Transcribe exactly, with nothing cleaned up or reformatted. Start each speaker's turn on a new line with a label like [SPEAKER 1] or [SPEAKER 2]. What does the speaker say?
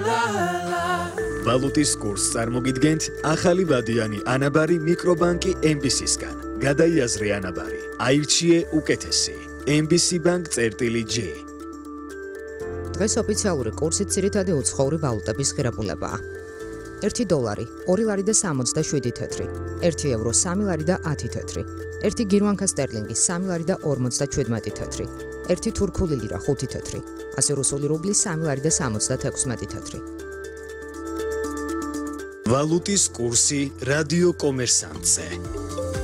[SPEAKER 1] ვალუტის კურსს წარმოგიდგენთ ახალი ვადიანი ანაბარი მიკრობანკი ემ ბი სისგან. გადაიაზრე ანაბარი, აირჩიე უკეთესი. ემ ბი სი Bank წერტილი J.
[SPEAKER 2] დღეს ოფიციალური კურსით ძირითადი უცხოური ვალუტების ღირებულებაა. ერთი დოლარი, ორი ლარი და სამოცდაშვიდი თეთრი, ერთი ევრო, სამი ლარი და ათი თეთრი, ერთი გირვანკა სტერლინგი, სამი ლარი და ორმოცდაჩვიდმეტი თეთრი, ერთი თურქული ლირა, ხუთი თეთრი, ასე რუსული რუბლი, სამი ლარი და სამოცდათექვსმეტი თეთრი.
[SPEAKER 1] ვალუტის კურსი რადიო კომერსანტზე.